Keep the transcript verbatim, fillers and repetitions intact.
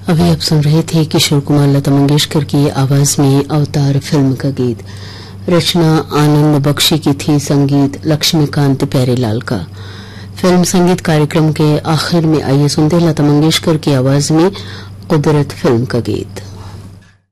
अभी आप सुन रहे थे किशोर कुमार लता मंगेशकर की आवाज में अवतार फिल्म का गीत। रचना आनंद बख्शी की थी, संगीत लक्ष्मीकांत प्यारेलाल का। फिल्म संगीत कार्यक्रम के आखिर में आइए सुनते लता मंगेशकर की आवाज में कुदरत फिल्म का गीत।